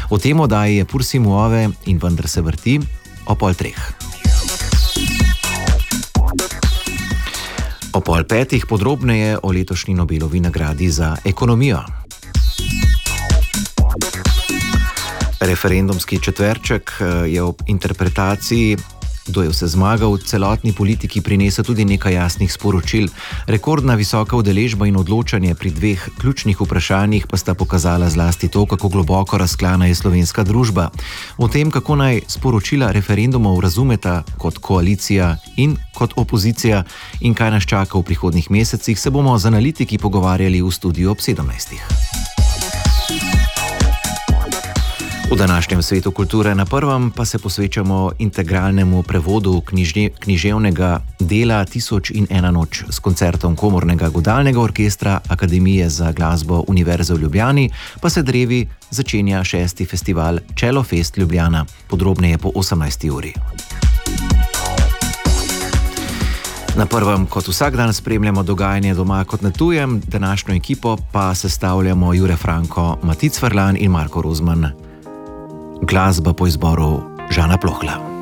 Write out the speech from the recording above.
O tem oddaji je Pursi Muove in vendar se vrti o 2:30. O 4:30 podrobneje o letošnji Nobelovi nagradi za ekonomijo. Referendumski četverček je ob interpretaciji, kdo je vse zmagal, celotni politiki prinesel tudi nekaj jasnih sporočil. Rekordna visoka udeležba in odločanje pri dveh ključnih vprašanjih pa sta pokazala zlasti to, kako globoko razklana je slovenska družba. O tem, kako naj sporočila referendumov razumeta kot koalicija in kot opozicija in kaj nas čaka v prihodnjih mesecih, se bomo z analitiki pogovarjali v studiu ob 17. V današnjem Svetu kulture na prvem pa se posvečamo integralnemu prevodu književnega dela 1001 noč s koncertom Komornega godalnega orkestra Akademije za glasbo Univerze v Ljubljani, pa se drevi začenja 6. festival Cello Fest Ljubljana, podrobneje po 18. uri. Na prvem, kot vsak dan, spremljamo dogajanje doma kot na tujem, današnjo ekipo pa sestavljamo Jure Franko, Matic Varlan in Marko Rozman. Glasba po izboru Žana Plohla.